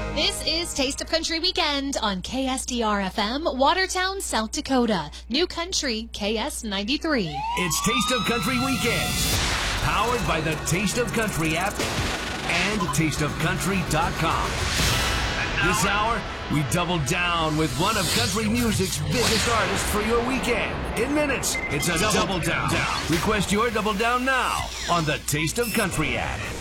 This is Taste of Country Weekend on KSDR-FM, Watertown, South Dakota. New Country, KS93. It's Taste of Country Weekend, powered by the Taste of Country app and tasteofcountry.com. This hour, we double down with one of country music's biggest artists for your weekend. In minutes, it's a double down. Request your double down now on the Taste of Country app.